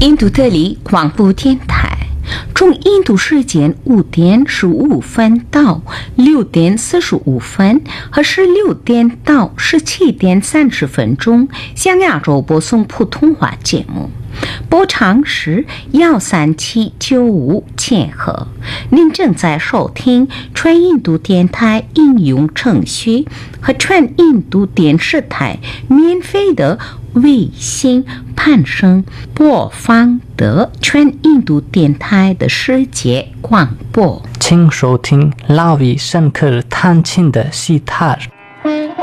印度德里广播电台，从印度时间5点15分到6点45分和16点到17点30分钟，向亚洲播送普通话节目。波长是13795千赫。您正在收听全印度电台应用程序和全印度电视台免费的卫星攀升播放的全印度电台的世界广播。 请收听拉维申克弹琴的西塔尔。